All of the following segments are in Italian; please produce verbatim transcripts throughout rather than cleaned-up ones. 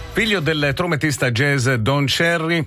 Figlio del trombettista jazz Don Cherry,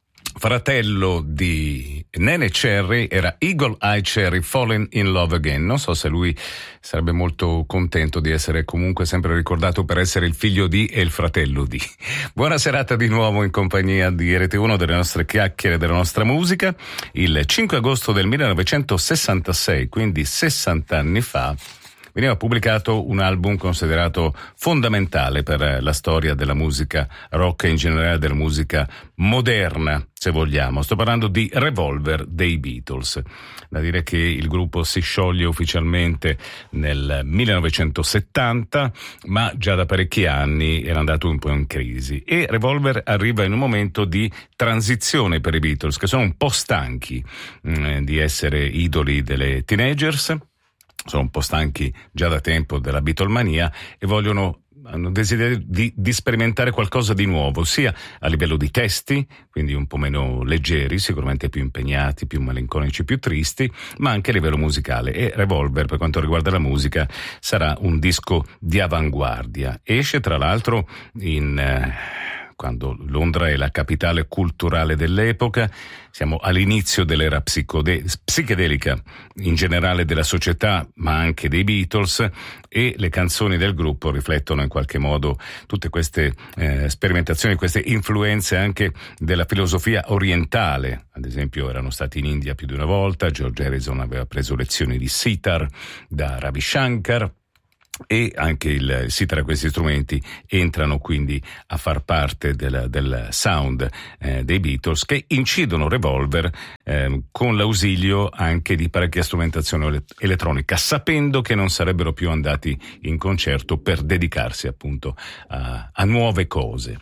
fratello di Nene Cherry, era Eagle Eye Cherry, Falling in Love Again. Non so se lui sarebbe molto contento di essere comunque sempre ricordato per essere il figlio di e il fratello di. Buona serata di nuovo in compagnia di R T uno, delle nostre chiacchiere, della nostra musica. Il cinque agosto del millenovecentosessantasei, quindi sessanta anni fa, veniva pubblicato un album considerato fondamentale per la storia della musica rock e in generale della musica moderna, se vogliamo. Sto parlando di Revolver dei Beatles. Da dire che il gruppo si scioglie ufficialmente nel millenovecentosettanta, ma già da parecchi anni era andato un po' in crisi. E Revolver arriva in un momento di transizione per i Beatles, che sono un po' stanchi mh, di essere idoli delle teenagers. Sono un po' stanchi già da tempo della Beatlemania e vogliono, hanno desiderio di, di sperimentare qualcosa di nuovo, sia a livello di testi, quindi un po' meno leggeri, sicuramente più impegnati, più malinconici, più tristi, ma anche a livello musicale. E Revolver, per quanto riguarda la musica, sarà un disco di avanguardia. Esce tra l'altro in... Eh, quando Londra è la capitale culturale dell'epoca, siamo all'inizio dell'era psicode- psichedelica in generale della società, ma anche dei Beatles, e le canzoni del gruppo riflettono in qualche modo tutte queste eh, sperimentazioni, queste influenze anche della filosofia orientale. Ad esempio erano stati in India più di una volta, George Harrison aveva preso lezioni di sitar da Ravi Shankar, e anche il sitar e questi strumenti entrano quindi a far parte del, del sound eh, dei Beatles, che incidono Revolver eh, con l'ausilio anche di parecchia strumentazione elettronica, sapendo che non sarebbero più andati in concerto per dedicarsi appunto a, a nuove cose.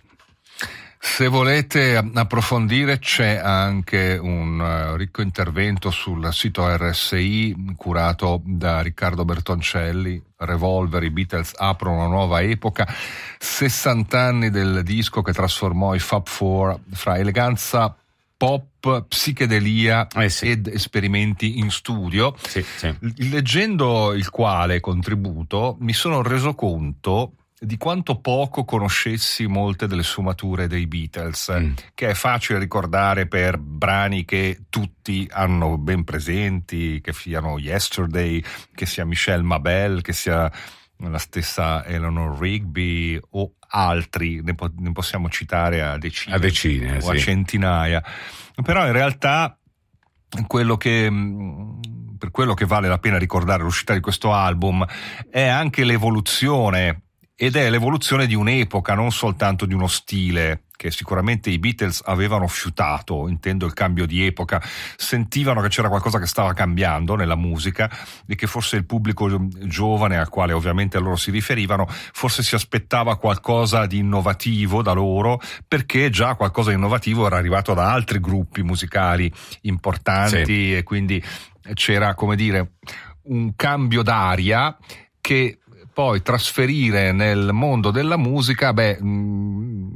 Se volete approfondire, c'è anche un uh, ricco intervento sul sito R S I curato da Riccardo Bertoncelli. Revolver, i Beatles aprono una nuova epoca, sessanta anni del disco che trasformò i Fab Four fra eleganza pop, psichedelia eh sì. ed esperimenti in studio. Sì, sì. Leggendo il quale contributo mi sono reso conto di quanto poco conoscessi molte delle sfumature dei Beatles, mm. che è facile ricordare per brani che tutti hanno ben presenti, che siano Yesterday, che sia Michelle Mabel, che sia la stessa Eleanor Rigby o altri, ne, po- ne possiamo citare a decine, a decine o sì. a centinaia. Però in realtà quello che per quello che vale la pena ricordare l'uscita di questo album è anche l'evoluzione, ed è l'evoluzione di un'epoca, non soltanto di uno stile che sicuramente i Beatles avevano fiutato, intendo il cambio di epoca, sentivano che c'era qualcosa che stava cambiando nella musica e che forse il pubblico giovane al quale ovviamente loro si riferivano forse si aspettava qualcosa di innovativo da loro, perché già qualcosa di innovativo era arrivato da altri gruppi musicali importanti sì. E quindi c'era, come dire, un cambio d'aria che poi trasferire nel mondo della musica, beh, mh,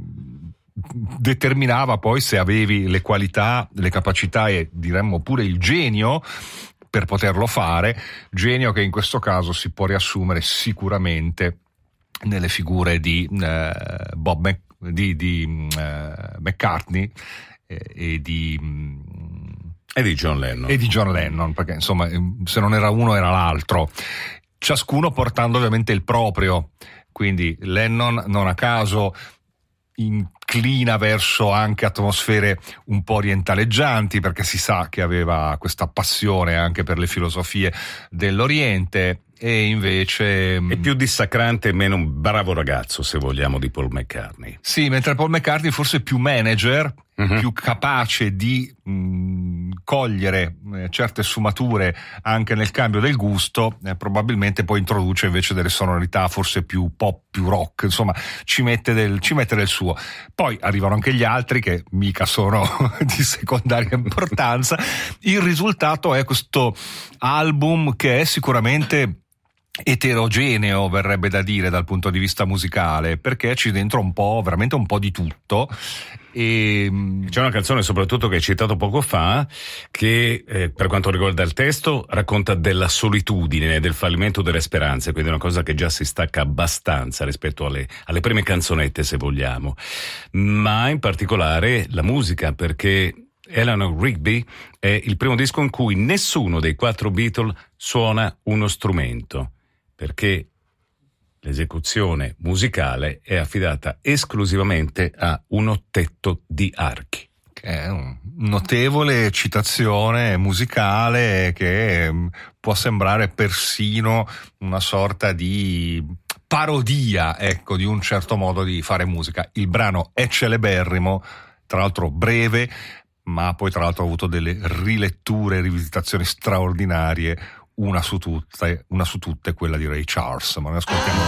determinava poi se avevi le qualità, le capacità e diremmo pure il genio per poterlo fare, genio che in questo caso si può riassumere sicuramente nelle figure di eh, Bob Mac- di, di eh, McCartney eh, e di mh, e di John Lennon e di John Lennon, perché insomma se non era uno era l'altro, ciascuno portando ovviamente il proprio. Quindi Lennon non a caso inclina verso anche atmosfere un po' orientaleggianti, perché si sa che aveva questa passione anche per le filosofie dell'Oriente, e invece è più dissacrante e meno un bravo ragazzo, se vogliamo, di Paul McCartney. Sì, mentre Paul McCartney forse più manager, uh-huh. più capace di mh, cogliere eh, certe sfumature anche nel cambio del gusto, eh, probabilmente poi introduce invece delle sonorità forse più pop, più rock, insomma ci mette del, ci mette del suo. Poi arrivano anche gli altri che mica sono di secondaria importanza. Il risultato è questo album che è sicuramente eterogeneo, verrebbe da dire, dal punto di vista musicale, perché c'è dentro un po', veramente un po' di tutto. E c'è una canzone soprattutto che hai citato poco fa che eh, per quanto riguarda il testo racconta della solitudine, del fallimento delle speranze, quindi è una cosa che già si stacca abbastanza rispetto alle, alle prime canzonette, se vogliamo, ma in particolare la musica, perché Eleanor Rigby è il primo disco in cui nessuno dei quattro Beatles suona uno strumento, perché l'esecuzione musicale è affidata esclusivamente a un ottetto di archi. Che è una notevole citazione musicale che può sembrare persino una sorta di parodia, ecco, di un certo modo di fare musica. Il brano è celeberrimo, tra l'altro breve, ma poi tra l'altro ha avuto delle riletture e rivisitazioni straordinarie, una su tutte, una su tutte quella di Ray Charles. Ma ne ascoltiamo